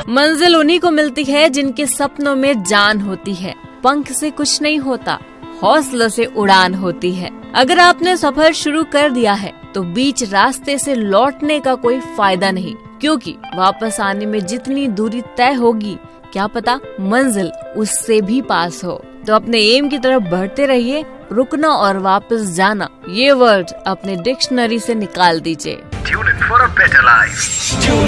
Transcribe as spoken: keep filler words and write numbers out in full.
मंजिल उन्हीं को मिलती है जिनके सपनों में जान होती है। पंख से कुछ नहीं होता, हौसले से उड़ान होती है। अगर आपने सफर शुरू कर दिया है तो बीच रास्ते से लौटने का कोई फायदा नहीं, क्योंकि वापस आने में जितनी दूरी तय होगी क्या पता मंजिल उससे भी पास हो। तो अपने एम की तरफ बढ़ते रहिए। रुकना और वापस जाना ये वर्ड अपने डिक्शनरी से निकाल दीजिए। Tune in for a better life.